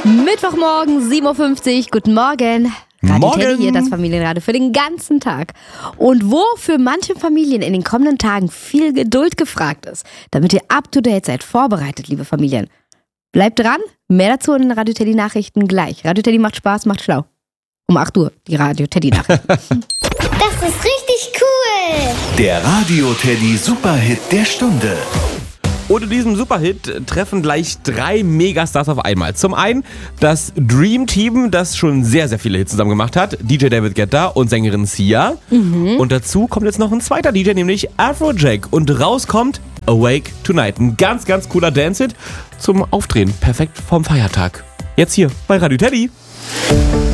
Mittwochmorgen, 7.50 Uhr. Guten Morgen. Radio Teddy hier, das Familienradio für den ganzen Tag. Und wo für manche Familien in den kommenden Tagen viel Geduld gefragt ist, damit ihr up to date seid, vorbereitet, liebe Familien. Bleibt dran, mehr dazu in den Radio Teddy Nachrichten gleich. Radio Teddy macht Spaß, macht schlau. Um 8 Uhr, die Radio Teddy Nachrichten. Das ist richtig cool. Der Radio Teddy Superhit der Stunde. Und in diesem Superhit treffen gleich 3 Megastars auf einmal. Zum einen das Dream Team, das schon sehr, sehr viele Hits zusammen gemacht hat. DJ David Guetta und Sängerin Sia. Und dazu kommt jetzt noch ein zweiter DJ, nämlich Afrojack. Und rauskommt Awake Tonight. Ein ganz, ganz cooler Dance-Hit zum Aufdrehen. Perfekt vorm Feiertag. Jetzt hier bei Radio Teddy.